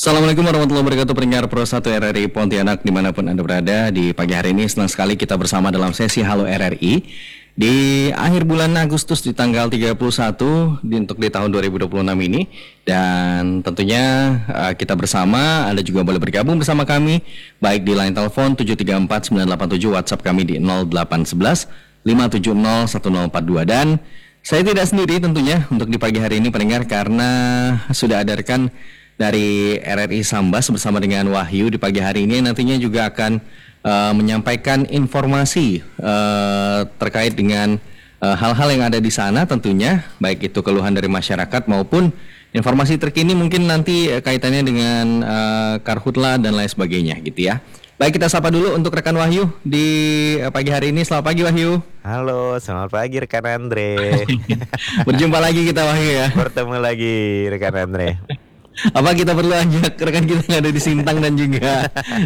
Assalamualaikum warahmatullahi wabarakatuh, pendengar Pro 1 RRI Pontianak dimanapun Anda berada. Di pagi hari ini senang sekali kita bersama dalam sesi Halo RRI di akhir bulan Agustus di tanggal 31 untuk di tahun 2026 ini. Dan tentunya kita bersama, Anda juga boleh bergabung bersama kami baik di line telepon 734-987, WhatsApp kami di 0811 570 1042. Dan saya tidak sendiri tentunya untuk di pagi hari ini pendengar, karena sudah ada rekan dari RRI Sambas bersama dengan Wahyu di pagi hari ini, nantinya juga akan menyampaikan informasi terkait dengan hal-hal yang ada di sana tentunya, baik itu keluhan dari masyarakat maupun informasi terkini mungkin nanti kaitannya dengan karhutla dan lain sebagainya gitu ya. Baik, kita sapa dulu untuk rekan Wahyu di pagi hari ini. Selamat pagi Wahyu. Halo, selamat pagi rekan Andre. Berjumpa lagi kita Wahyu ya. Bertemu lagi rekan Andre. Apa kita perlu ajak rekan kita yang ada di Sintang dan juga